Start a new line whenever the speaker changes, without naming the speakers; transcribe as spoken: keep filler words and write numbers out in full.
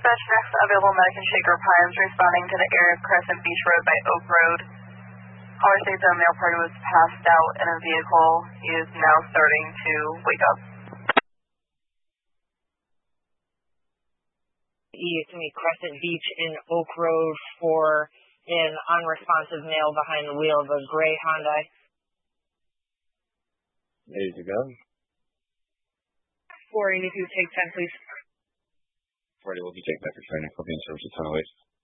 Dispatch, next available Medic and Shaker Pines responding to the area of Crescent Beach Road by Oak Road. Caller states that a male party was passed out in a vehicle. He is now starting to wake up.
E to me Crescent Beach in Oak Road for an unresponsive male behind the wheel of a gray Hyundai.
Ready to go.
four eighty-two, take ten, please.
forty will be taken back for training. Will be in service at ten oh eight.